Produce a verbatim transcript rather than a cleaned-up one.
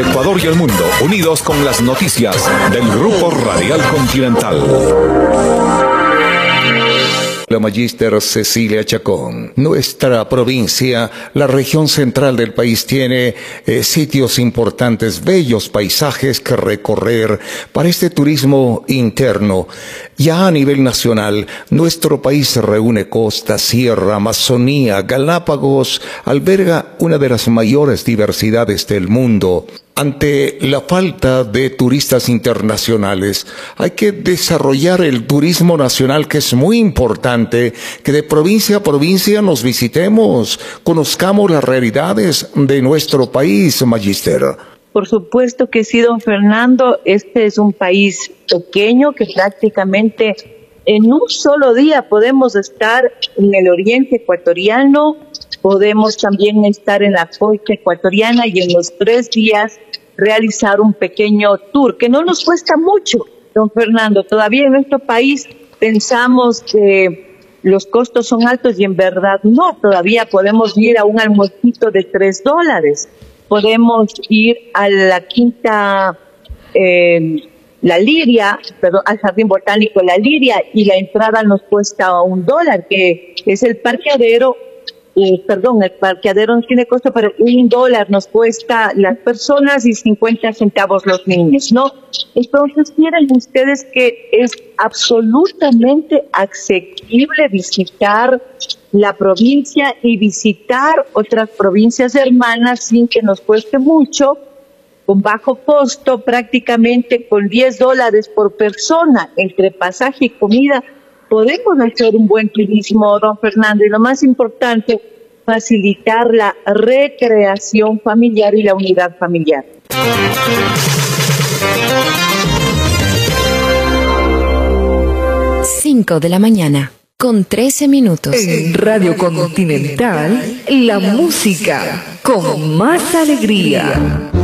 Ecuador y el mundo, unidos con las noticias del Grupo Radial Continental. La Magíster Cecilia Chacón. Nuestra provincia, la región central del país, tiene eh, sitios importantes, bellos paisajes que recorrer para este turismo interno. Ya a nivel nacional, nuestro país reúne costa, sierra, Amazonía, Galápagos, alberga una de las mayores diversidades del mundo. Ante la falta de turistas internacionales, hay que desarrollar el turismo nacional, que es muy importante, que de provincia a provincia nos visitemos, conozcamos las realidades de nuestro país, Magíster. Por supuesto que sí, don Fernando. Este es un país pequeño que prácticamente en un solo día podemos estar en el oriente ecuatoriano, podemos también estar en la costa ecuatoriana y en los tres días realizar un pequeño tour que no nos cuesta mucho, don Fernando. Todavía en nuestro país pensamos que los costos son altos y en verdad no. Todavía podemos ir a un almuercito de tres dólares. Podemos ir a la quinta, eh, la Liria, perdón, al Jardín Botánico La Liria, y la entrada nos cuesta un dólar, que es el parqueadero. Eh, perdón, el parqueadero no tiene costo, pero un dólar nos cuesta las personas y cincuenta centavos los niños, ¿no? Entonces, miren ustedes que es absolutamente asequible visitar la provincia y visitar otras provincias hermanas sin que nos cueste mucho, con bajo costo, prácticamente con diez dólares por persona, entre pasaje y comida. Podemos hacer un buen turismo, don Fernando, y lo más importante, facilitar la recreación familiar y la unidad familiar. Cinco de la mañana, con trece minutos. En Radio Continental, la música con más alegría.